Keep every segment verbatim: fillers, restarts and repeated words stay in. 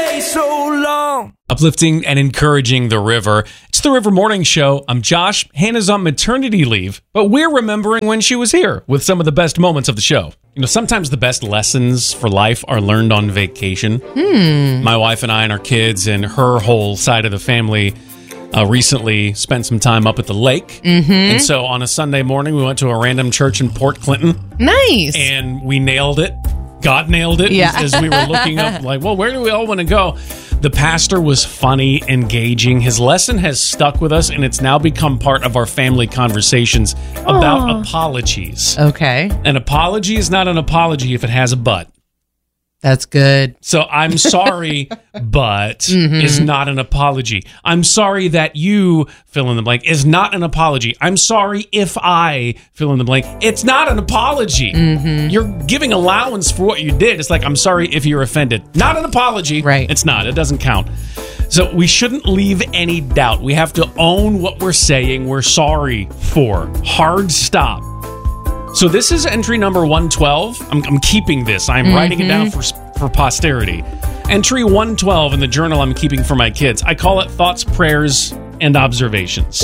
stay so long. Uplifting and encouraging the river. It's the River Morning Show. I'm Josh. Hannah's on maternity leave, but we're remembering when she was here with some of the best moments of the show. You know, sometimes the best lessons for life are learned on vacation. Hmm. My wife and I and our kids and her whole side of the family uh, recently spent some time up at the lake. Mm-hmm. And so on a Sunday morning, we went to a random church in Port Clinton. Nice. And we nailed it. God nailed it. Yeah. As we were looking up, like, well, where do we all want to go? The pastor was funny, engaging. His lesson has stuck with us, and it's now become part of our family conversations about Aww. apologies. Okay. An apology is not an apology if it has a but. That's good. So I'm sorry, but mm-hmm. is not an apology. I'm sorry that you fill in the blank is not an apology. I'm sorry if I fill in the blank. It's not an apology. Mm-hmm. You're giving allowance for what you did. It's like, I'm sorry if you're offended. Not an apology. Right. It's not. It doesn't count. So we shouldn't leave any doubt. We have to own what we're saying we're sorry for. Hard stop. So this is entry number one twelve. I'm, I'm keeping this. I'm mm-hmm. writing it down for for posterity. Entry one twelve in the journal I'm keeping for my kids. I call it Thoughts, Prayers, and Observations.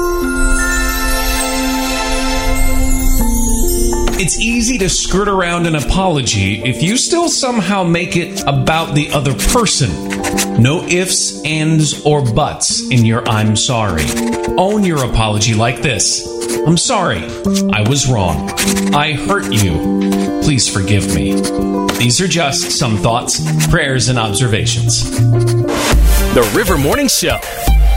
It's easy to skirt around an apology if you still somehow make it about the other person. No ifs, ands, or buts in your I'm sorry. Own your apology like this. I'm sorry. I was wrong. I hurt you. Please forgive me. These are just some thoughts, prayers, and observations. The River Morning Show.